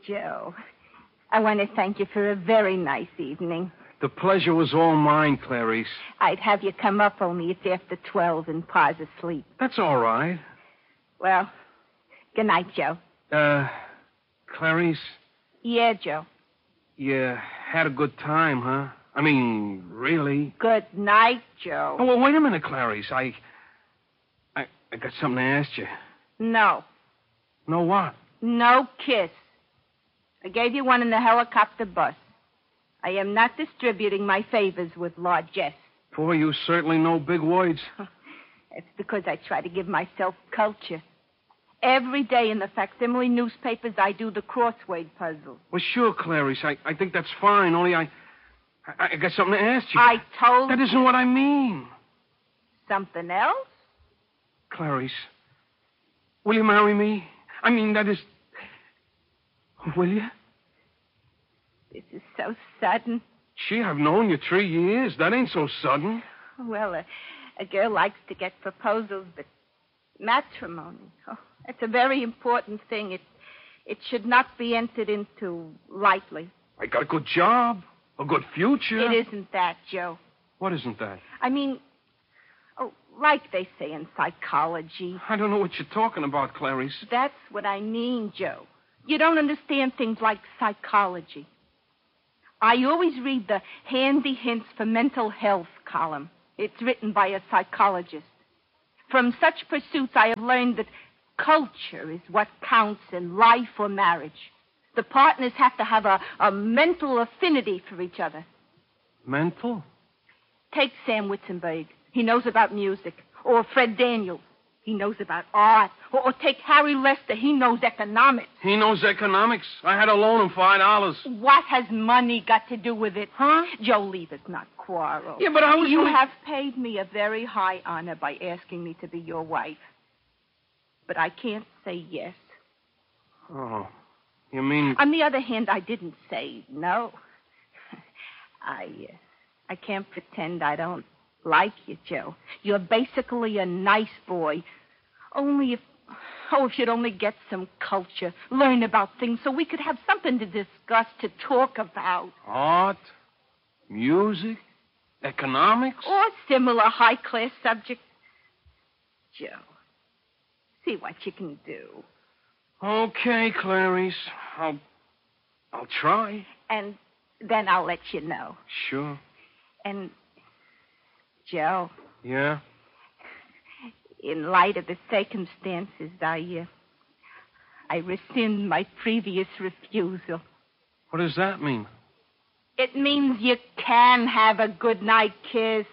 Joe, I want to thank you for a very nice evening. The pleasure was all mine, Clarice. I'd have you come up, only it's after 12 and Pa's asleep. That's all right. Well, good night, Joe. Clarice? Yeah, Joe. You had a good time, huh? I mean, really? Good night, Joe. Oh, well, wait a minute, Clarice. I got something to ask you. No. No what? No kiss. I gave you one in the helicopter bus. I am not distributing my favors with largesse. Boy, you certainly know big words. It's because I try to give myself culture. Every day in the facsimile newspapers, I do the crossword puzzle. Well, sure, Clarice. I think that's fine, only I got something to ask you. I told That isn't what I mean. Something else? Clarice, will you marry me? I mean, that is... Will you? This is so sudden. Gee, I've known you 3 years. That ain't so sudden. Well, a girl likes to get proposals, but matrimony, it's a very important thing. It should not be entered into lightly. I got a good job, a good future. It isn't that, Joe. What isn't that? I mean, like they say in psychology. I don't know what you're talking about, Clarice. That's what I mean, Joe. You don't understand things like psychology. I always read the Handy Hints for Mental Health column. It's written by a psychologist. From such pursuits, I have learned that culture is what counts in life or marriage. The partners have to have a mental affinity for each other. Mental? Take Sam Witzenberg. He knows about music. Or Fred Daniels. He knows about art. Or take Harry Lester. He knows economics. He knows economics. I had to loan him $5. What has money got to do with it? Huh? Joe, leave us not quarrel. Yeah, but I was... You have paid me a very high honor by asking me to be your wife. But I can't say yes. Oh, you mean... On the other hand, I didn't say no. I can't pretend I don't like you, Joe. You're basically a nice boy. Only if you'd only get some culture, learn about things so we could have something to discuss, to talk about. Art, music, economics? Or similar high-class subjects. Joe, see what you can do. Okay, Clarice. I'll try. And then I'll let you know. Sure. And, Joe. Yeah? In light of the circumstances, I rescind my previous refusal. What does that mean? It means you can have a good night kiss.